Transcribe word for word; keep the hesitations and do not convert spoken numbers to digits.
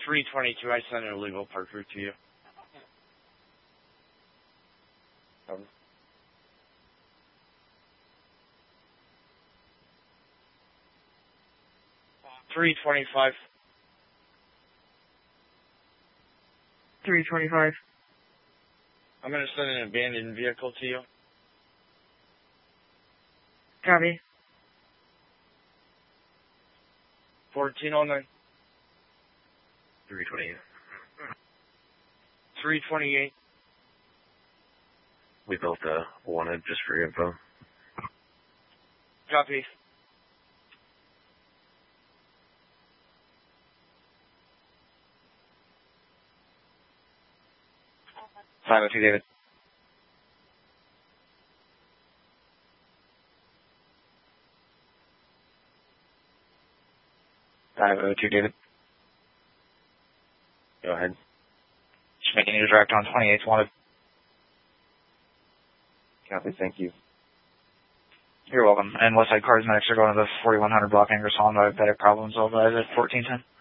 three twenty-two, I sent an illegal park route to you. Over. three twenty-five. three twenty-five. I'm going to send an abandoned vehicle to you. Copy. fourteen oh nine. three twenty-eight. three twenty-eight. We built a wanted just for your info. Copy. five oh two, David. five oh two, David. Go ahead. Just making you direct on twenty-eight wanted. Copy, thank you. You're welcome. And Westside Cars Medics are going to the forty-one hundred block Ingersoll by better problems all by the fourteen ten.